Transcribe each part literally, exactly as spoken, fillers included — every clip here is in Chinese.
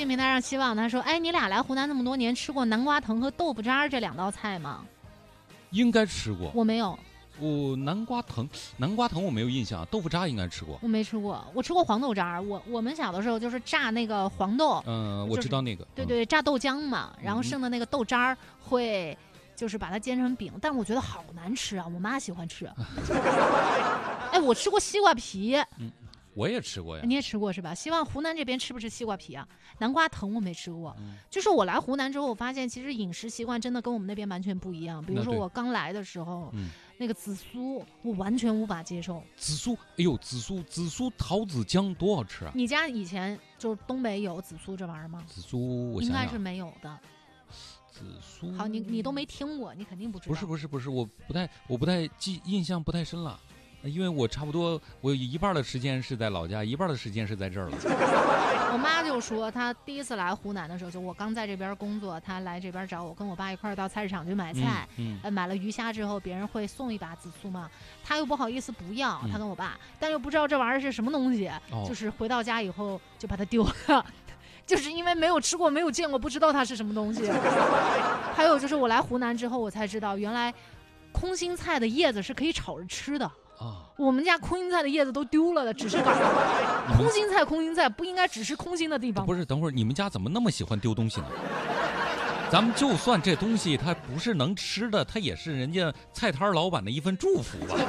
信平台上希望他说，哎，你俩来湖南那么多年，吃过南瓜藤和豆腐渣这两道菜吗？ 应该吃过。 我没有。 我、哦、南瓜藤，南瓜藤我没有印象，豆腐渣应该吃过。 我没吃过，我吃过黄豆渣。我我们小的时候就是炸那个黄豆， 嗯、呃，我知道那个， 对对，炸豆浆嘛，然后剩的那个豆渣会就是把它煎成饼，但我觉得好难吃啊，我妈喜欢吃。哎，我吃过西瓜皮。 嗯。我也吃过呀， 你也吃过是吧？希望湖南这边吃不吃西瓜皮啊？南瓜藤我没吃过， 嗯、 就是我来湖南之后，我发现其实饮食习惯真的跟我们那边完全不一样。比如说我刚来的时候， 嗯、 那个紫苏我完全无法接受。 紫苏，哎呦，紫苏，紫苏桃子酱多好吃啊！ 你家以前就是东北有紫苏这玩意儿吗？ 紫苏，我想想应该是没有的。 紫苏， 好，你你都没听过，你肯定不知道。 不是不是不是，我不太我不太记印象不太深了。因为我差不多，我有一半的时间是在老家，一半的时间是在这儿了。 我妈就说，她第一次来湖南的时候，就我刚在这边工作，她来这边找我，跟我爸一块儿到菜市场去买菜。 嗯嗯呃，买了鱼虾之后，别人会送一把紫苏嘛，她又不好意思不要，她跟我爸，嗯、但又不知道这玩意儿是什么东西， 哦、 就是回到家以后就把它丢了。就是因为没有吃过，没有见过，不知道它是什么东西。还有就是我来湖南之后，我才知道原来空心菜的叶子是可以炒着吃的。 啊、 我们家空心菜的叶子都丢了的，只是杆儿。空心菜，空心菜不应该只是空心的地方。 不是，等会儿你们家怎么那么喜欢丢东西呢？咱们就算这东西它不是能吃的，它也是人家菜摊老板的一份祝福吧。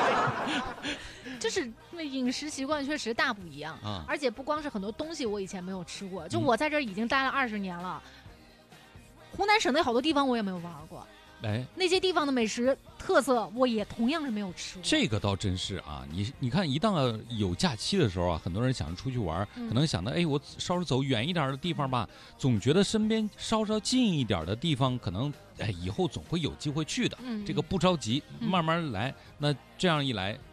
就是饮食习惯确实大不一样啊， 而且不光是很多东西我以前没有吃过，就我在这儿已经待了二十年了，嗯、湖南省内好多地方我也没有玩过。 哎， 那些地方的美食特色，我也同样是没有吃过。 这个倒真是啊，你你看，一到有假期的时候啊，很多人想出去玩，嗯、可能想到，哎，我稍稍走远一点的地方吧，总觉得身边稍稍近一点的地方，可能哎以后总会有机会去的。嗯、这个不着急，慢慢来。嗯、那这样一来。